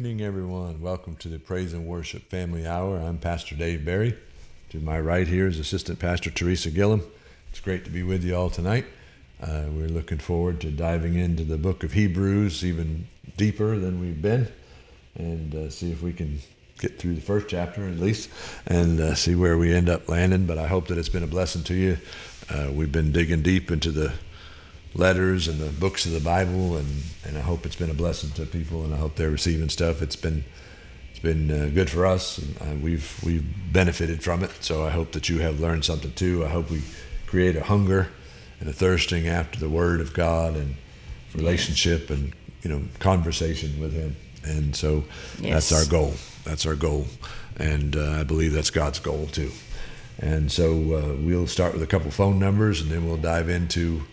evening, everyone. Welcome to the Praise and Worship Family Hour. I'm Pastor Dave Berry. To my right here is Assistant Pastor Teresa Gillum. It's great to be with you all tonight. We're looking forward to diving into the book of Hebrews even deeper than we've been, and see if we can get through the first chapter at least, and see where we end up landing. But I hope that it's been a blessing to you. We've been digging deep into the letters and the books of the Bible, and I hope it's been a blessing to people, and I hope they're receiving stuff. It's been good for us, and we've benefited from it. So I hope that you have learned something too. I hope we create a hunger and a thirsting after the Word of God and relationship and conversation with Him. And so that's our goal. That's our goal, and I believe that's God's goal too. And so we'll start with a couple phone numbers, and then we'll dive into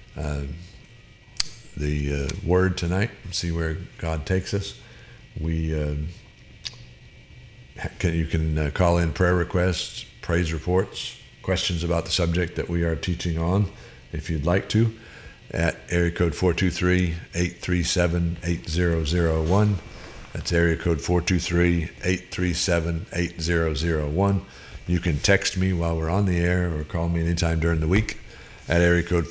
the Word tonight and see where God takes us. You can call in prayer requests, praise reports, questions about the subject that we are teaching on, if you'd like to, at area code 423-837-8001. That's area code 423-837-8001. You can text me while we're on the air or call me anytime during the week at area code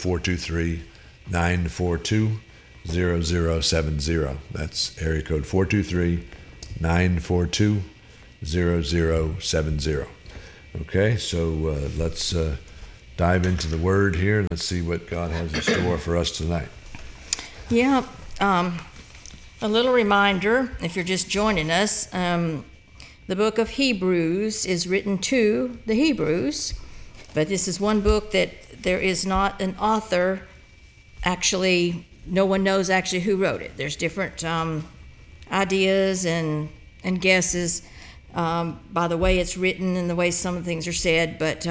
423-942-0070. That's area code 423-942-0070. Okay, so let's dive into the Word here, and let's see what God has in store for us tonight. Yeah, a little reminder, if you're just joining us, the book of Hebrews is written to the Hebrews, but this is one book that there is not an author. Actually, no one knows actually who wrote it. There's different ideas and guesses by the way it's written and the way some of the things are said, but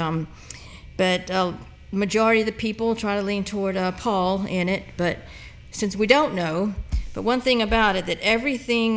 majority of the people try to lean toward Paul in it, but since we don't know, but one thing about it, that everything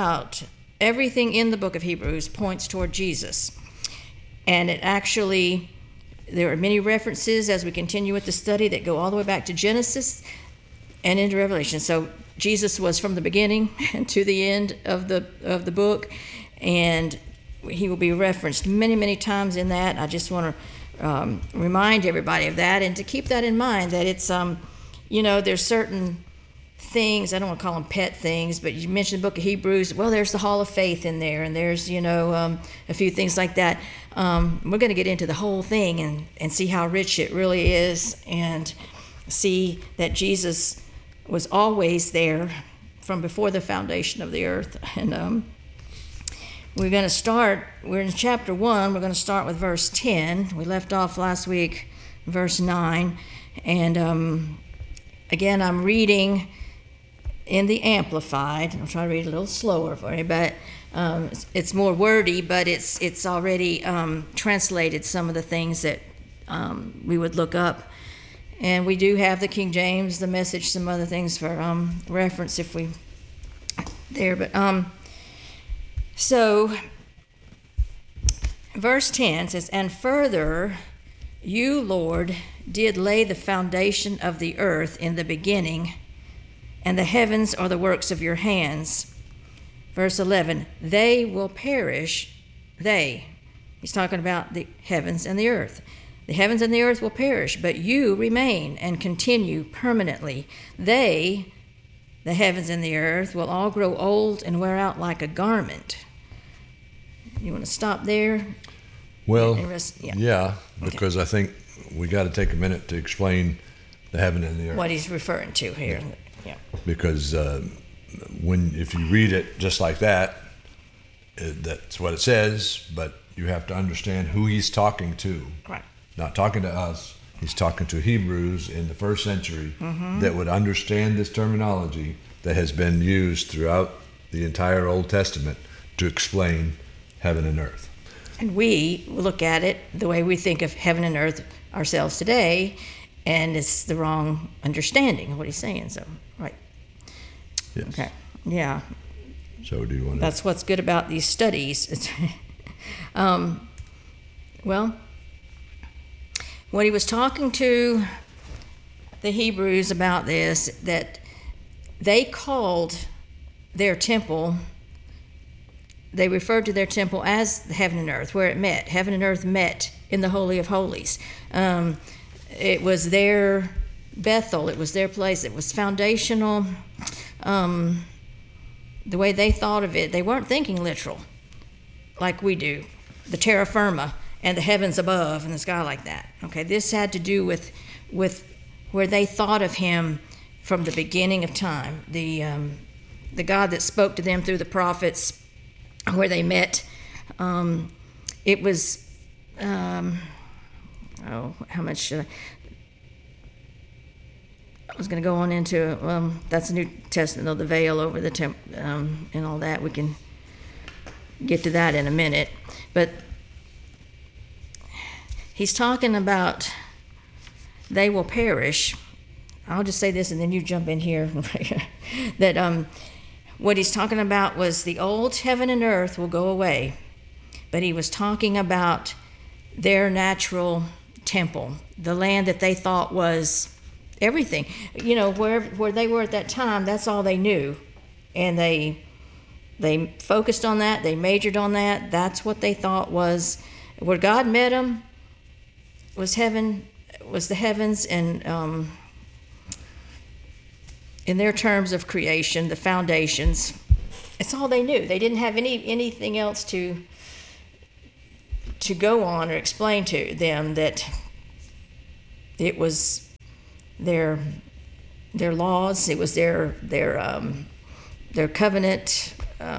in the book of Hebrews points toward Jesus. And it actually, there are many references as we continue with the study that go all the way back to Genesis and into Revelation. So Jesus was from the beginning and to the end of the book, and he will be referenced many, many times in that. I just want to remind everybody of that, and to keep that in mind, that it's, there's certain things, I don't want to call them pet things, but you mentioned the book of Hebrews. Well, there's the Hall of Faith in there, and there's, a few things like that. We're going to get into the whole thing and see how rich it really is, and see that Jesus was always there from before the foundation of the earth. And we're in chapter 1. We're going to start with verse 10. We left off last week, verse 9. And again, I'm reading in the Amplified. I'll try to read a little slower for you, but it's more wordy, but it's already translated some of the things that we would look up. And we do have the King James, the Message, some other things for reference if we there. But so verse 10 says, "And further, you, Lord, did lay the foundation of the earth in the beginning, and the heavens are the works of your hands." Verse 11, "They will perish." He's talking about the heavens and the earth. "The heavens and the earth will perish, but you remain and continue permanently. The heavens and the earth, will all grow old and wear out like a garment." You want to stop there? Well, yeah, because I think we got to take a minute to explain the heaven and the earth. What he's referring to here. Yeah. Because if you read it just like that, that's what it says, but you have to understand who he's talking to. Right. Not talking to us. He's talking to Hebrews in the first century that would understand this terminology that has been used throughout the entire Old Testament to explain heaven and earth. And we look at it the way we think of heaven and earth ourselves today, and it's the wrong understanding of what he's saying. So, right. Yes. Okay. Yeah. So do you want to... That's what's good about these studies. Well, when he was talking to the Hebrews about this, that they called their temple they referred to their temple as heaven and earth, where it met. Heaven and earth met in the Holy of Holies. It was their Bethel. It was their place. It was foundational. The way they thought of it, they weren't thinking literal like we do. The terra firma and the heavens above and the sky like that. Okay, this had to do with where they thought of him from the beginning of time. The God that spoke to them through the prophets, where they met. It was, how much should I? I was going to go on into, that's the New Testament, though, the veil over the temple and all that. We can get to that in a minute. But he's talking about they will perish. I'll just say this and then you jump in here. That what he's talking about was the old heaven and earth will go away. But he was talking about their natural temple, the land that they thought was everything. You know, where they were at that time, that's all they knew. And they focused on that, they majored on that. That's what they thought was where God met them, was heaven, was the heavens, and in their terms of creation, the foundations, it's all they knew. They didn't have anything else to go on or explain to them, that it was their laws, it was their covenant,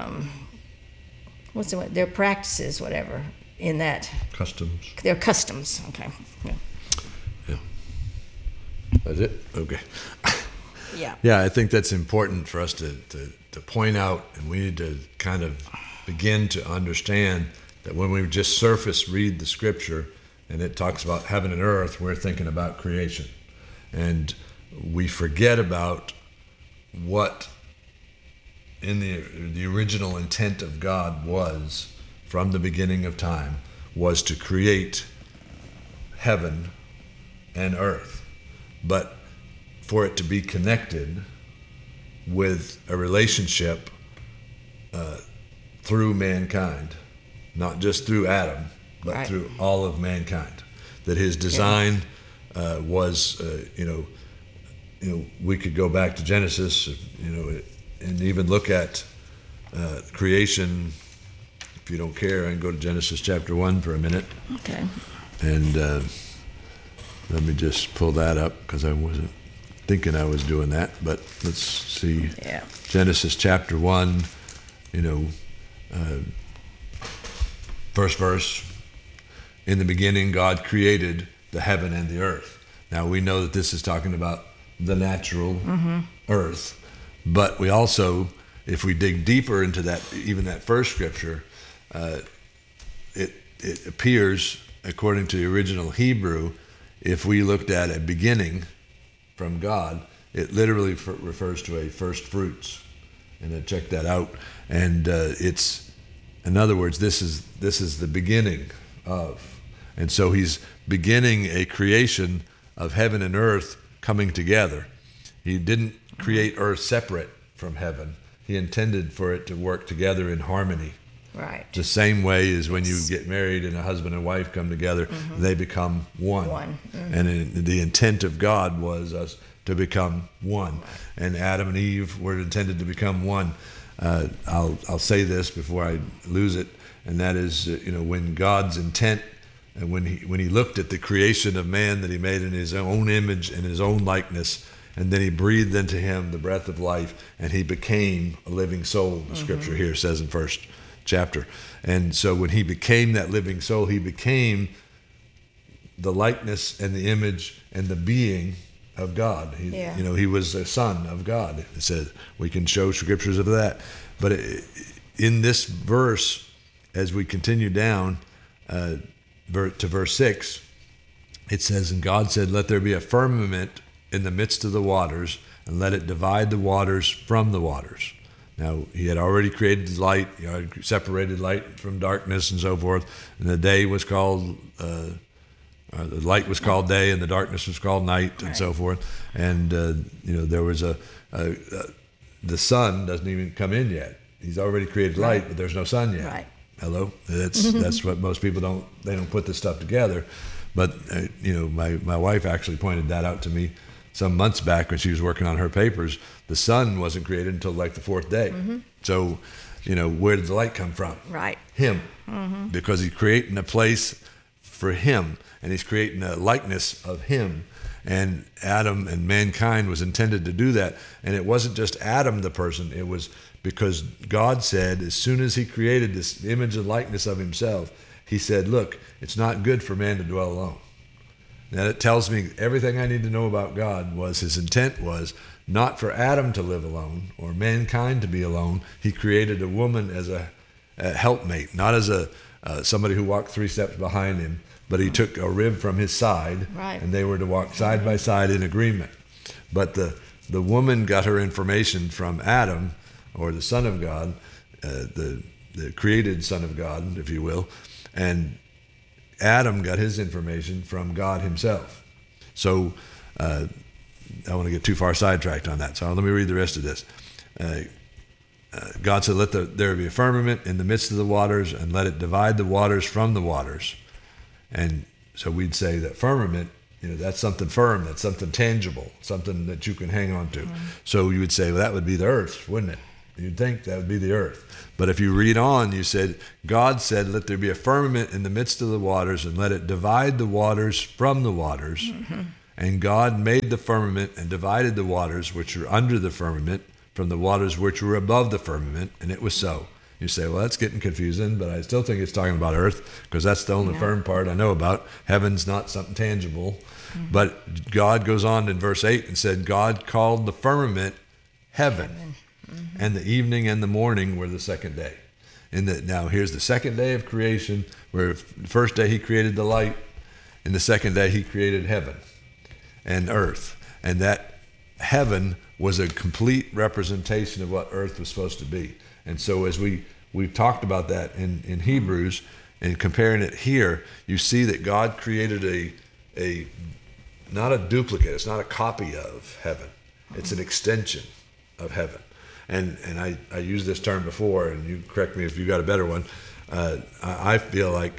their practices, whatever, in that. Customs. Their customs, okay. Yeah. That's it? Okay. Yeah. Yeah, I think that's important for us to point out, and we need to kind of begin to understand that when we just surface read the scripture and it talks about heaven and earth, we're thinking about creation. And we forget about what in the original intent of God was from the beginning of time, was to create heaven and earth. But for it to be connected with a relationship through mankind, not just through Adam, but right. through all of mankind. That his design was, we could go back to Genesis, and even look at creation. If you don't care, I can go to Genesis chapter 1 for a minute. Okay. And let me just pull that up, because I wasn't thinking I was doing that, but let's see. Yeah. Genesis chapter 1, first verse. In the beginning, God created the heaven and the earth. Now, we know that this is talking about the natural earth, but we also, if we dig deeper into that, even that first scripture, it appears, according to the original Hebrew, if we looked at a beginning from God, it literally refers to a first fruits. And I checked that out, and it's, in other words, this is the beginning of. And so he's beginning a creation of heaven and earth coming together. He didn't create earth separate from heaven. He intended for it to work together in harmony. Right. The same way as when you get married and a husband and wife come together, they become one. And the intent of God was us to become one. And Adam and Eve were intended to become one. I'll say this before I lose it, and that is, when God's intent, and when he looked at the creation of man that he made in his own image and his own likeness, and then he breathed into him the breath of life, and he became a living soul, the scripture here says in first chapter. And so when he became that living soul, he became the likeness and the image and the being of God. He was a son of God. It said we can show scriptures of that. But in this verse, as we continue down to verse 6, it says, "And God said, let there be a firmament in the midst of the waters, and let it divide the waters from the waters." Now, he had already created light, he had separated light from darkness and so forth, and the day was called, the light was called day, and the darkness was called night, and so forth. And, there was the sun doesn't even come in yet. He's already created light, but there's no sun yet. Right. Hello? That's what most people don't put this stuff together. But, my wife actually pointed that out to me some months back when she was working on her papers. The sun wasn't created until like the fourth day. So, where did the light come from? Right. Him. Because he's creating a place for him, and he's creating a likeness of him. And Adam and mankind was intended to do that. And it wasn't just Adam the person. It was because God said, as soon as he created this image and likeness of himself, he said, look, it's not good for man to dwell alone. Now it tells me everything I need to know about God was his intent was not for Adam to live alone or mankind to be alone. He created a woman as a helpmate, not as somebody who walked 3 steps behind him, but he took a rib from his side, right. and they were to walk side by side in agreement. But the woman got her information from Adam, or the Son of God, the created Son of God, if you will, and Adam got his information from God himself. So I don't want to get too far sidetracked on that. So let me read the rest of this. God said, let there be a firmament in the midst of the waters, and let it divide the waters from the waters. And so we'd say that firmament, that's something firm, that's something tangible, something that you can hang on to. So you would say, well, that would be the earth, wouldn't it? You'd think that would be the earth. But if you read on, you said, God said, let there be a firmament in the midst of the waters, and let it divide the waters from the waters. And God made the firmament and divided the waters which were under the firmament from the waters which were above the firmament, and it was so. You say, well, that's getting confusing, but I still think it's talking about earth, because that's the only firm part I know about. Heaven's not something tangible. But God goes on in verse 8 and said, God called the firmament heaven. And the evening and the morning were the second day. Now here's the second day of creation, where the first day he created the light, and the second day he created heaven and earth. And that heaven was a complete representation of what earth was supposed to be. And so as we've talked about that in Hebrews, and comparing it here, you see that God created a not a duplicate, it's not a copy of heaven. It's an extension of heaven. And I used this term before, and you correct me if you got a better one. I feel like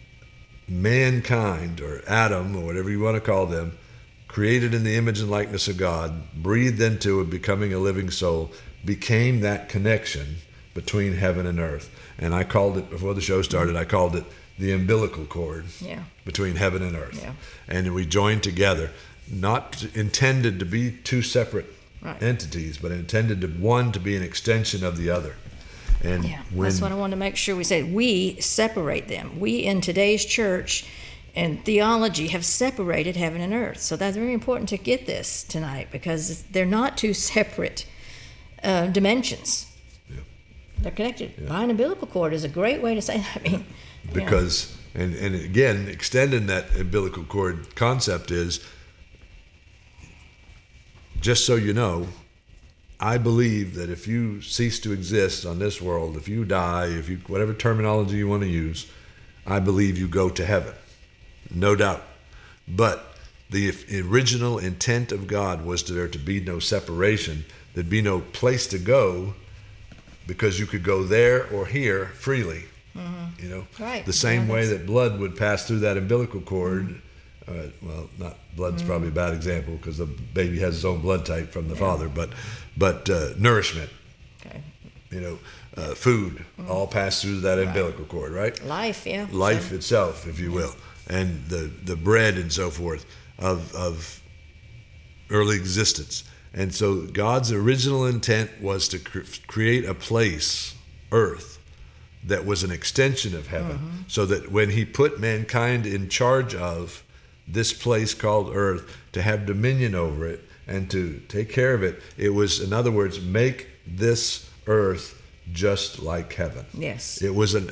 mankind, or Adam, or whatever you want to call them, created in the image and likeness of God, breathed into it, becoming a living soul, became that connection between heaven and earth. And I called it, before the show started, I called it the umbilical cord between heaven and earth. Yeah. And we joined together, not intended to be two separate entities, but intended to be an extension of the other. And that's what I want to make sure we say. We separate them. We in today's church and theology have separated heaven and earth. So that's very important to get this tonight, because they're not two separate dimensions. Yeah. They're connected. By an umbilical cord is a great way to say that. Because, and again, extending that umbilical cord concept is, just so you know, I believe that if you cease to exist on this world, if you die, whatever terminology you want to use, I believe you go to heaven. No doubt. But the original intent of God was there to be no separation. There'd be no place to go, because you could go there or here freely. The same way that blood would pass through that umbilical cord. Not blood's probably a bad example, because the baby has its own blood type from the father, but nourishment, food, all pass through that umbilical cord, right? Life, life itself, if you will, and the bread and so forth of early existence. And so God's original intent was to create a place, earth, that was an extension of heaven, so that when he put mankind in charge of this place called earth, to have dominion over it and to take care of it, it was, in other words, make this earth just like heaven. Yes. It wasn't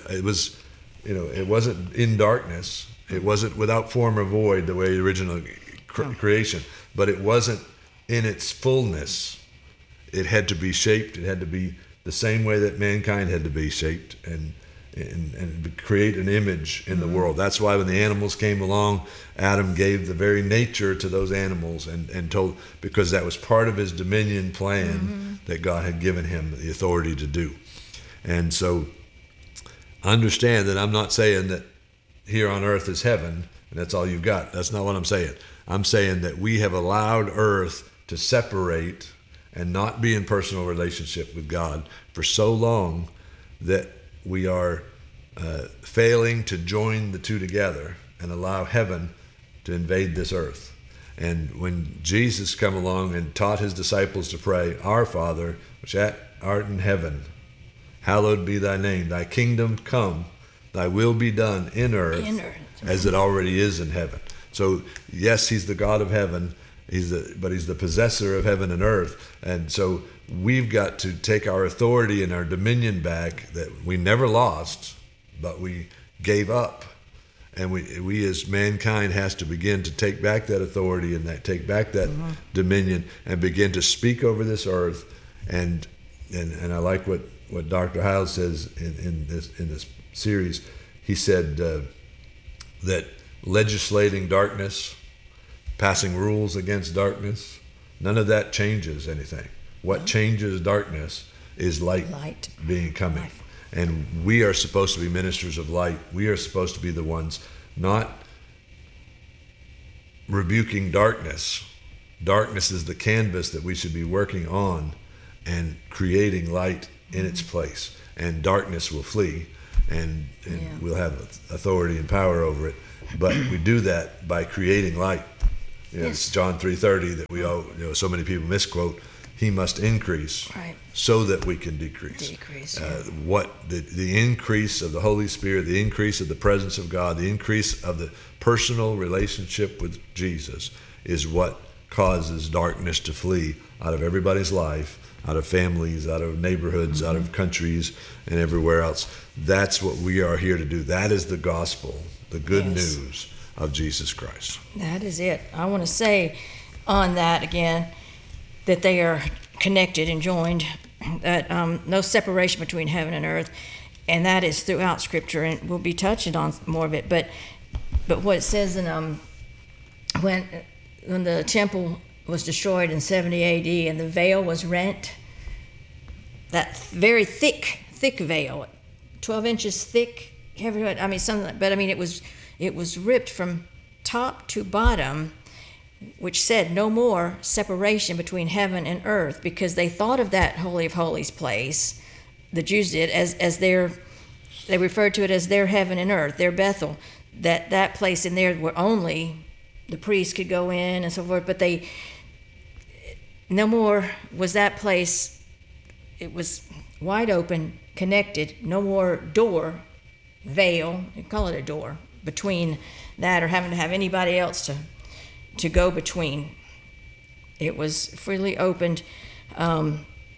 in darkness. It wasn't without form or void, the way the original creation, but it wasn't in its fullness. It had to be shaped. It had to be the same way that mankind had to be shaped, and create an image in the world. That's why when the animals came along, Adam gave the very nature to those animals, and told, because that was part of his dominion plan that God had given him the authority to do. And so understand that I'm not saying that here on earth is heaven and that's all you've got. That's not what I'm saying. I'm saying that we have allowed earth to separate and not be in personal relationship with God for so long that we are failing to join the two together and allow heaven to invade this earth. And when Jesus come along and taught his disciples to pray, Our Father, which art in heaven, hallowed be thy name, thy kingdom come, thy will be done in earth as it already is in heaven. So yes, he's the God of heaven, but he's the possessor of heaven and earth. And so we've got to take our authority and our dominion back that we never lost, but we gave up. And we as mankind has to begin to take back that authority and take back that dominion and begin to speak over this earth. And I like what Dr. Hiles says in this series. He said that legislating darkness, passing rules against darkness, none of that changes anything. What changes darkness is light being coming. Life. And we are supposed to be ministers of light. We are supposed to be the ones not rebuking darkness. Darkness is the canvas that we should be working on and creating light in its place. And darkness will flee, and we'll have authority and power over it. But we do that by creating light. It's John 3:30 that we all, so many people misquote. He must increase so that we can decrease. The increase of the Holy Spirit, the increase of the presence of God, the increase of the personal relationship with Jesus is what causes darkness to flee out of everybody's life, out of families, out of neighborhoods, out of countries, and everywhere else. That's what we are here to do. That is the gospel, the good news of Jesus Christ. That is it. I want to say on that again, that they are connected and joined, that no separation between heaven and earth, and that is throughout Scripture, and we'll be touching on more of it. But what it says in when the temple was destroyed in 70 A.D. and the veil was rent, that very thick veil, 12 inches thick, everywhere. I mean something, but I mean it was ripped from top to bottom, which said no more separation between heaven and earth, because they thought of that Holy of Holies place, the Jews did, as they referred to it as their heaven and earth, their Bethel, that place in there where only the priests could go in and so forth, but no more was that place, it was wide open, connected, no more door, veil, you call it a door, between that or having to have anybody else to go between. It was freely opened to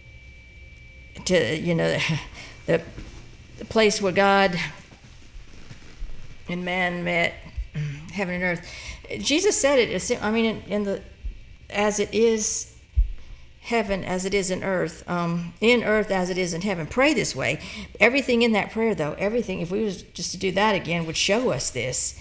the place where God and man met, heaven and earth. Jesus said it. I mean, as it is heaven, as it is in earth as it is in heaven. Pray this way. Everything in that prayer, though, everything. If we was just to do that again, would show us this.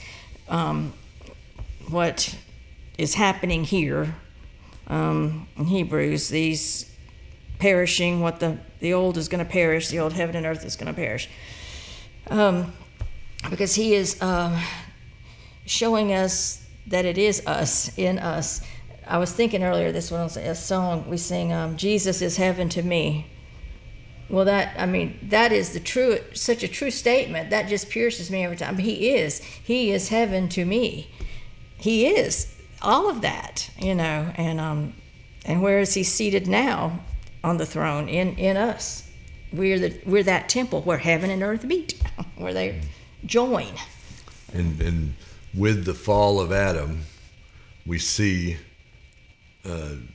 What is happening here in Hebrews, these perishing, what the old is going to perish, the old heaven and earth is going to perish. Because he is showing us that it is us, in us. I was thinking earlier, this was a song we sing, Jesus is heaven to me. Well, that is such a true statement. That just pierces me every time. He is heaven to me. He is all of that, and where is he seated now on the throne? In us. We're that temple where heaven and earth meet, where they join. And with the fall of Adam, we see an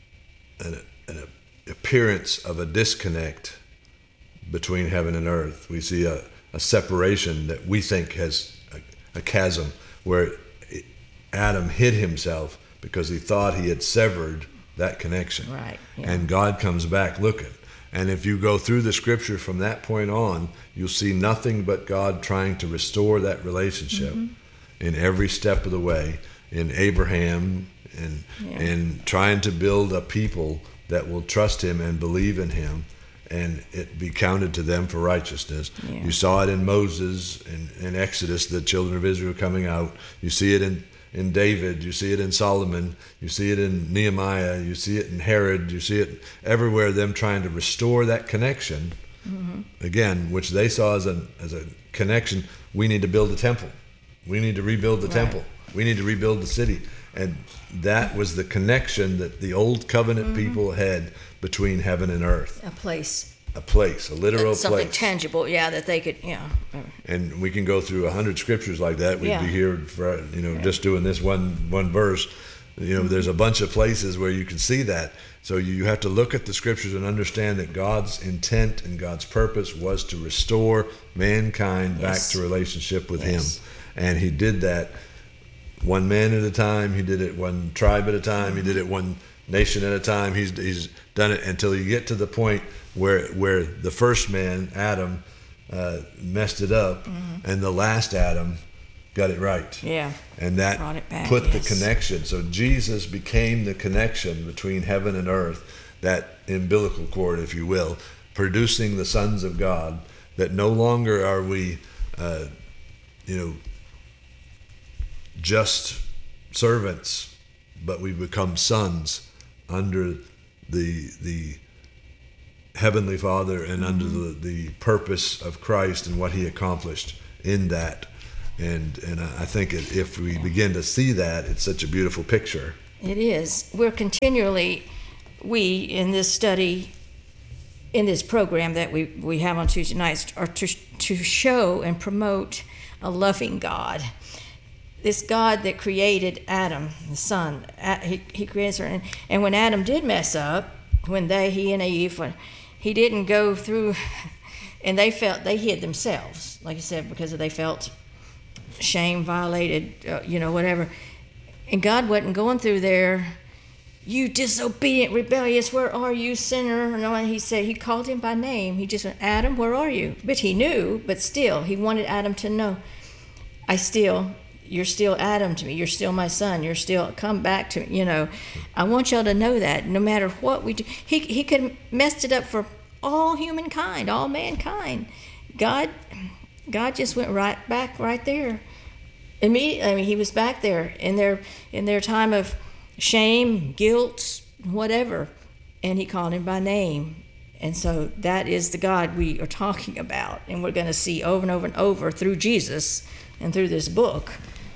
appearance of a disconnect between heaven and earth. We see a separation that we think has a chasm where Adam hid himself because he thought he had severed that connection. Right. Yeah. And God comes back looking. And if you go through the scripture from that point on, you'll see nothing but God trying to restore that relationship in every step of the way, in Abraham, and trying to build a people that will trust him and believe in him and it be counted to them for righteousness. Yeah. You saw it in Moses in Exodus, the children of Israel coming out. You see it in David, you see it in Solomon, you see it in Nehemiah, you see it in Herod, you see it everywhere, them trying to restore that connection, again, which they saw as a connection. We need to build a temple. We need to rebuild the temple. We need to rebuild the city. And that was the connection that the old covenant people had between heaven and earth. A place, a literal something place. tangible, that they could, And we can go through 100 scriptures like that. We'd be here for, just doing this one verse. There's a bunch of places where you can see that. So you have to look at the scriptures and understand that God's intent and God's purpose was to restore mankind back to relationship with Him. And He did that one man at a time. He did it one tribe at a time. He did it one nation at a time. He's done it until you get to the point where the first man, Adam, messed it up, and the last Adam got it right. Yeah. And that brought it back, put the connection. So Jesus became the connection between heaven and earth, that umbilical cord, if you will, producing the sons of God, that no longer are we, just servants, but we become sons under the Heavenly Father and under the purpose of Christ and what He accomplished in that. And I think if we begin to see that, it's such a beautiful picture. It is. We're continually, in this study, in this program that we have on Tuesday nights, are to show and promote a loving God. This God that created Adam, the son, he created her. And when Adam did mess up, he and Eve, he didn't go through, and they hid themselves, like I said, because they felt shame, violated, whatever. And God wasn't going through there, you disobedient, rebellious, where are you, sinner? No, he said, he called him by name. He just went, Adam, where are you? But he knew, but still, he wanted Adam to know, you're still Adam to me. You're still my son. You're still, come back to me. I want y'all to know that no matter what we do, he could have messed it up for all humankind, all mankind. God just went right back right there. Immediately, I mean, he was back there in their time of shame, guilt, whatever, and he called him by name. And so that is the God we are talking about, and we're going to see over and over and over through Jesus and through this book.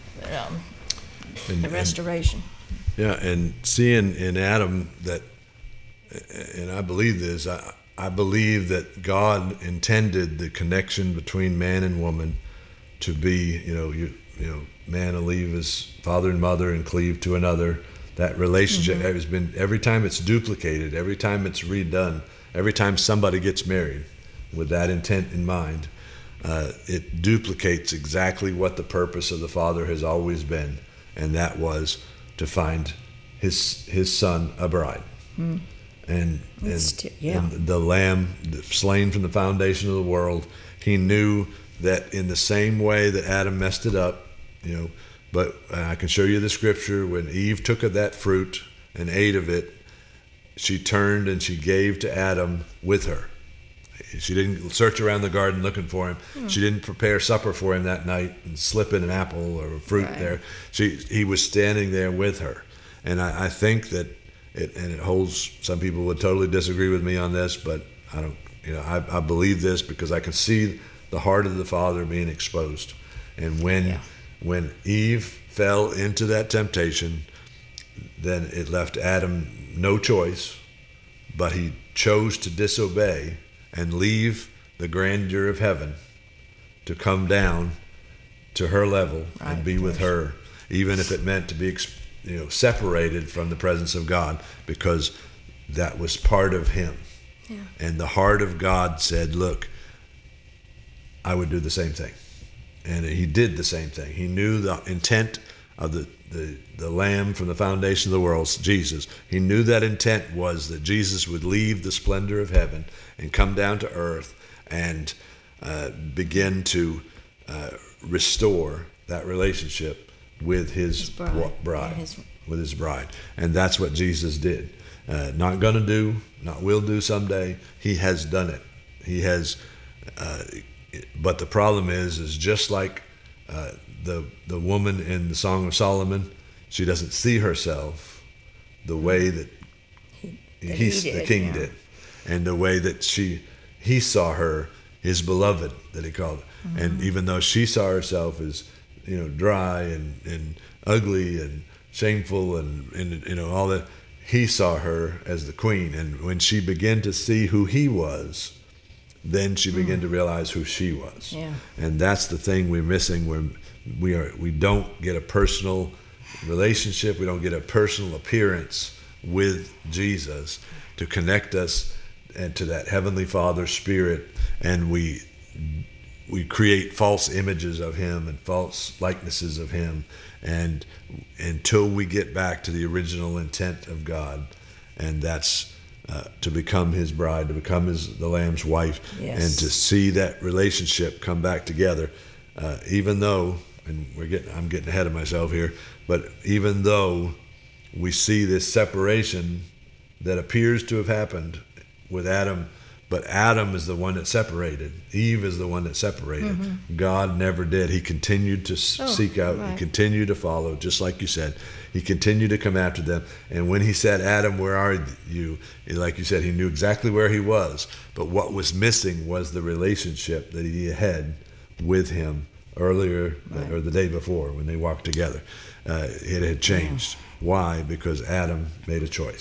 The restoration. And seeing in Adam that, and I believe this, I believe that God intended the connection between man and woman to be, man will leave his father and mother and cleave to another. That relationship has been, every time it's duplicated, every time it's redone, every time somebody gets married with that intent in mind, it duplicates exactly what the purpose of the Father has always been, and that was to find his son a bride. And the Lamb slain from the foundation of the world. He knew that in the same way that Adam messed it up, but I can show you the scripture, when Eve took of that fruit and ate of it, she turned and she gave to Adam with her. She didn't search around the garden looking for him. She didn't prepare supper for him that night and slip in an apple or a fruit there. He was standing there with her. And I think that it holds, some people would totally disagree with me on this, but I don't, I believe this because I can see the heart of the Father being exposed. And when Eve fell into that temptation, then it left Adam no choice, but he chose to disobey and leave the grandeur of heaven to come down to her level and be with her, even if it meant to be separated from the presence of God, because that was part of him. And the heart of God said, look, I would do the same thing. And he did the same thing. He knew the intent of the Lamb from the foundation of the world, Jesus. He knew that intent was that Jesus would leave the splendor of heaven and come down to earth and begin to restore that relationship with his bride. With his bride. And that's what Jesus did. not going to do, not will do someday. He has done it. He has, but the problem is just like the woman in the Song of Solomon, she doesn't see herself the way that the king did, and the way that he saw her, his beloved, that he called her. Mm-hmm. And even though she saw herself as dry and ugly and shameful and all that, he saw her as the queen. And when she began to see who he was, then she began to realize who she was. Yeah. And that's the thing we're missing. We don't get a personal relationship. We don't get a personal appearance with Jesus to connect us and to that Heavenly Father Spirit, and we create false images of him and false likenesses of him, and until we get back to the original intent of God, and that's to become his bride, to become the Lamb's wife. Yes. And to see that relationship come back together, even though, and I'm getting ahead of myself here, but even though we see this separation that appears to have happened with Adam, but Adam is the one that separated. Eve is the one that separated. Mm-hmm. God never did. He continued to seek out. Right. He continued to follow, just like you said. He continued to come after them. And when he said, Adam, where are you? Like you said, he knew exactly where he was. But what was missing was the relationship that he had with him earlier, right, or the day before when they walked together. It had changed. Yeah. Why? Because Adam made a choice.